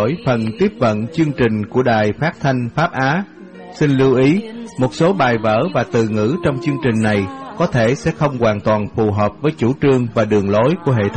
dõi phần tiếp vận chương trình của Đài Phát thanh Pháp Á. Xin lưu ý, một số bài vở và từ ngữ trong chương trình này có thể sẽ không hoàn toàn phù hợp với chủ trương và đường lối của hệ thống